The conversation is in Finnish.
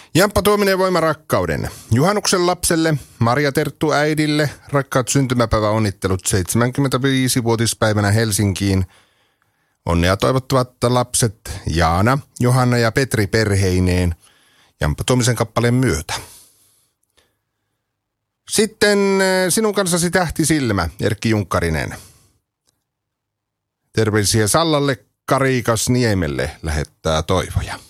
Jamppa Tuominen Voima rakkauden. Juhannuksen lapselle, Maria Terttu äidille, rakkaat syntymäpäiväonnittelut 75-vuotispäivänä Helsinkiin. Onnea toivottavat lapset Jaana, Johanna ja Petri perheineen Jamppa Tuomisen kappaleen myötä. Sitten sinun kanssasi tähti silmä, Erkki Junkkarinen. Terveisiä Sallalle, Karikas Niemelle lähettää toivoja.